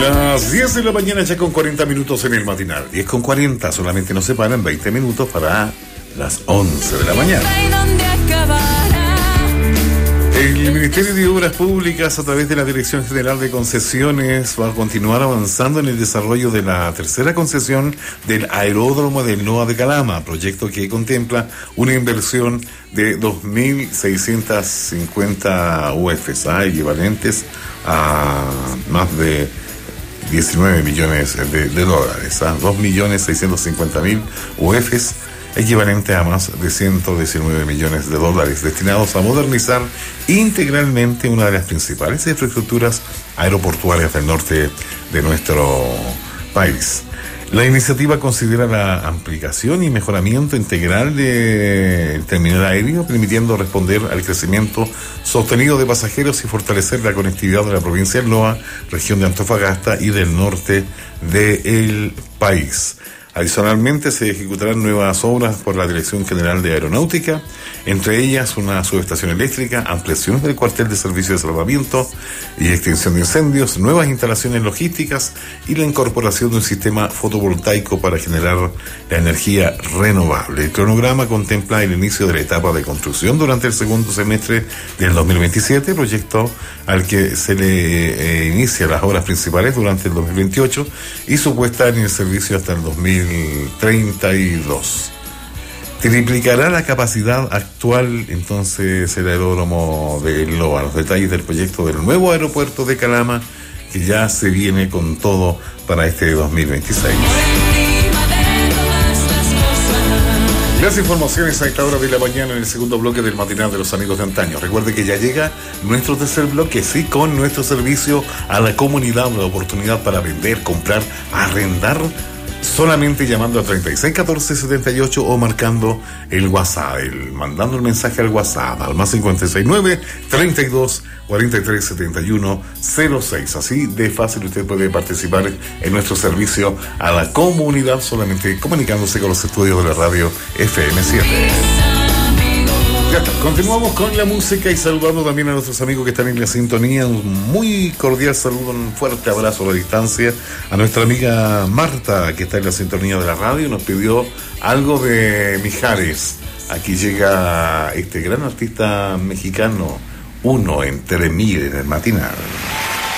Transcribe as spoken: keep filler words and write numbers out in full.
Las diez de la mañana ya con cuarenta minutos en el matinal. diez con cuarenta, solamente nos separan veinte minutos para las once de la mañana. El Ministerio de Obras Públicas, a través de la Dirección General de Concesiones, va a continuar avanzando en el desarrollo de la tercera concesión del aeródromo del NOA de Calama, proyecto que contempla una inversión de dos mil seiscientos cincuenta U Fs, ¿ah? equivalentes a más de diecinueve millones de, de dólares, ¿ah? dos millones seiscientos cincuenta mil U Fs, equivalente a más de ciento diecinueve millones de dólares, destinados a modernizar integralmente una de las principales infraestructuras aeroportuarias del norte de nuestro país. La iniciativa considera la ampliación y mejoramiento integral del terminal aéreo, permitiendo responder al crecimiento sostenido de pasajeros y fortalecer la conectividad de la provincia del NOA, región de Antofagasta y del norte del país. Adicionalmente, se ejecutarán nuevas obras por la Dirección General de Aeronáutica, entre ellas una subestación eléctrica, ampliaciones del cuartel de servicio de salvamiento y extinción de incendios, nuevas instalaciones logísticas y la incorporación de un sistema fotovoltaico para generar la energía renovable. El cronograma contempla el inicio de la etapa de construcción durante el segundo semestre del dos mil veintisiete, proyecto al que se le eh, inicia las obras principales durante el dos mil veintiocho y su puesta en el servicio hasta el dos mil treinta y dos. Triplicará la capacidad actual entonces el aeródromo de Loa. Los detalles del proyecto del nuevo aeropuerto de Calama, que ya se viene con todo para este dos mil veintiséis. Las informaciones a esta hora de la mañana en el segundo bloque del matinal de los amigos de antaño. Recuerde que ya llega nuestro tercer bloque, sí, con nuestro servicio a la comunidad, la oportunidad para vender, comprar, arrendar, solamente llamando a treinta y seis catorce setenta y ocho o marcando el WhatsApp, el, mandando el mensaje al WhatsApp al más cincuenta y seis nueve treinta y dos cuarenta y tres setenta y uno cero seis. Así de fácil usted puede participar en nuestro servicio a la comunidad, solamente comunicándose con los estudios de la radio F M siete. Ya está. Continuamos con la música y saludando también a nuestros amigos que están en la sintonía. Un muy cordial saludo, un fuerte abrazo a la distancia a nuestra amiga Marta, que está en la sintonía de la radio. Nos pidió algo de Mijares. Aquí llega este gran artista mexicano, uno entre mil en el matinal.